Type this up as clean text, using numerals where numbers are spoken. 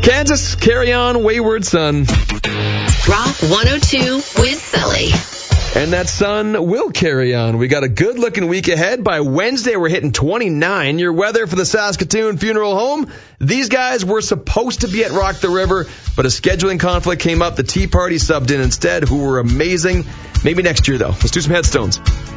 Kansas, carry on, wayward son. Rock 102 with Sully. And that sun will carry on. We got a good-looking week ahead. By Wednesday, we're hitting 29. Your weather for the Saskatoon Funeral Home. These guys were supposed to be at Rock the River, but a scheduling conflict came up. The Tea Party subbed in instead, who were amazing. Maybe next year, though. Let's do some headstones.